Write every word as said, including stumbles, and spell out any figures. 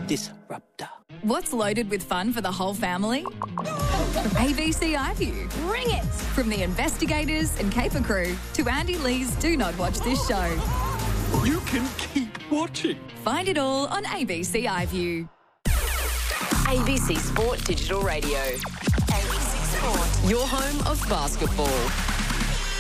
Disruptor. What's loaded with fun for the whole family? A B C iView. Bring it! From the investigators and Caper crew to Andy Lee's Do Not Watch This Show. You can keep watching. Find it all on A B C iView. A B C Sport Digital Radio. A B C Sport. Your home of basketball.